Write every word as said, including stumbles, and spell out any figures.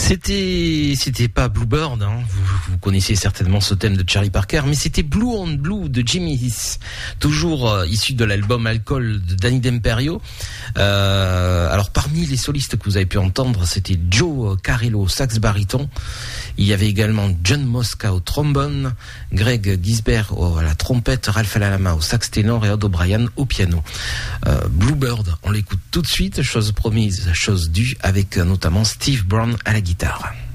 C'était, c'était pas Bluebird, hein. vous, vous connaissez certainement ce thème de Charlie Parker, mais c'était Blue on Blue de Jimmy Heath, toujours euh, issu de l'album Alcool de Danny D'Imperio. Euh, alors parmi les solistes que vous avez pu entendre, c'était Joe Carrillo au sax baryton. Il y avait également John Mosca au trombone, Greg Gisbert à la trompette, Ralph Alama au sax ténor et Odd O'Brien au piano. Euh, Bluebird, on l'écoute tout de suite, chose promise, chose due, avec notamment Steve Brown à la guitare.